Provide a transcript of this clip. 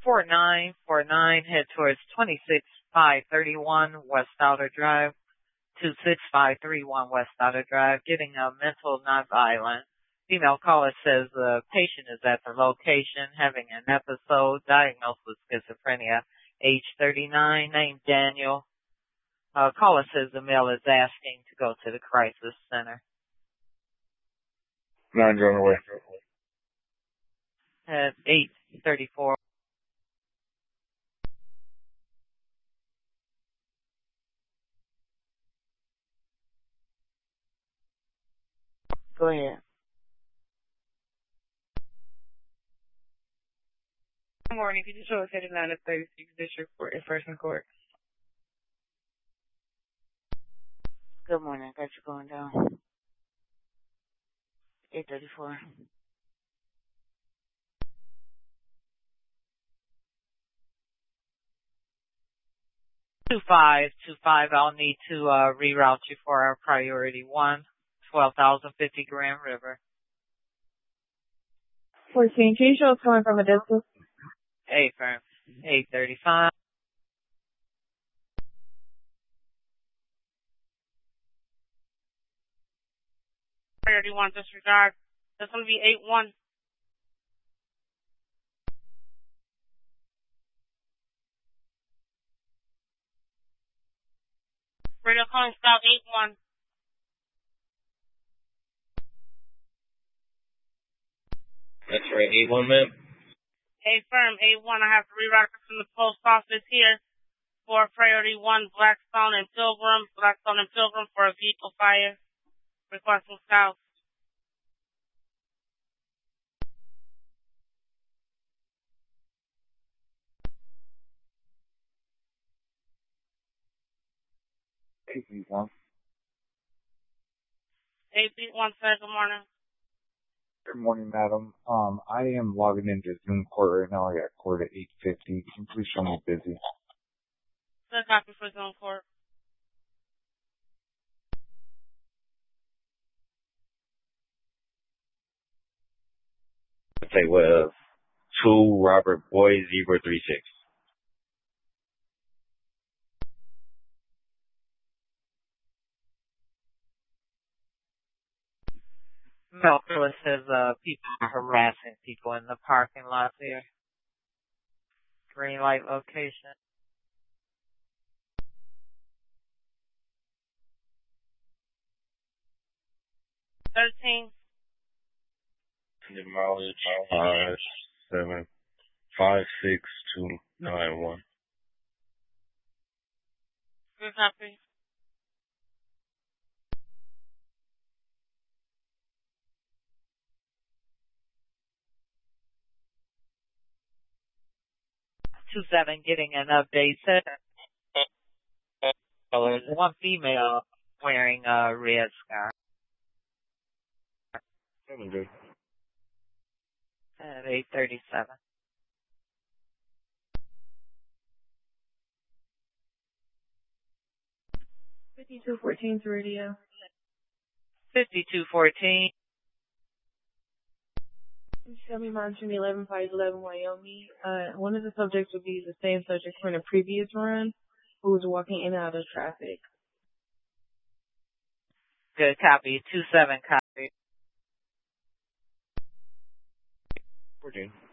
4949, head towards 26531 West Outer Drive. 26531 West Outer Drive, getting a mental nonviolent. Female caller says the patient is at the location having an episode, diagnosed with schizophrenia, age 39, named Daniel. Caller says the male is asking to go to the crisis center. 9 on the way. At 8:34. Go ahead. Good morning. Could you show us headed 9 of 36 District Court in First and Court? Good morning. Got you going down. 8:34. Two five. I'll need to reroute you for our priority 1, 12,050 Grand River. 14. Can you show us coming from a distance? Hey, firm. 8:35. Priority 1, disregard. That's going to be 8-1. Radio calling style 8-1. That's right, 8-1, ma'am. Hey, firm, 8-1. I have to reroute from the post office here for priority 1, Blackstone and Pilgrim for a vehicle fire. Requesting south. One. 8-1, sir. Good morning. Good morning, madam. I am logging into Zoom court right now. I got court at 8:50. Can you please show me busy? Good copy for Zoom court. Say what? 2 Robert Boy 036. Melchor says people are harassing people in the parking lot there. Green light location. $13. The mileage 5756291. Good copy. Seven getting an update. There's one female wearing a red scarf. At 8:37. $5214 to radio. 5214. Shelby Monson, 11-511 Wyoming. One of the subjects would be the same subject from the previous run, who was walking in and out of traffic. Good copy. 27 copy. 14.